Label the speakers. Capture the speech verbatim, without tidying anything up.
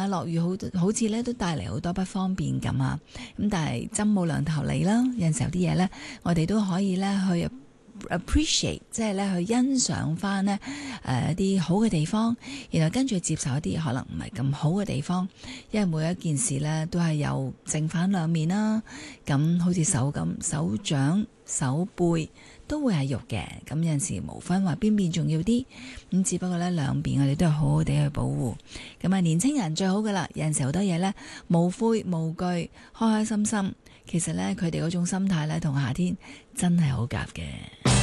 Speaker 1: 落雨好好似咧都帶嚟好多不方便咁啊。咁但係針冇兩頭利啦，有陣時候啲嘢咧，我哋都可以咧去 appreciate， 即係咧去欣賞翻呢誒一啲好嘅地方，然後跟住接受一啲可能唔係咁好嘅地方，因為每一件事咧都係有正反兩面啦。咁好似手咁，手掌、手背都會係肉嘅，咁有陣時無分話邊邊重要啲，咁只不過咧兩邊我哋都係好好地去保護。咁啊，年青人最好噶啦，有陣時好多嘢咧無悔無懼，開開心心，其實咧佢哋嗰種心態咧同夏天真係好夾嘅。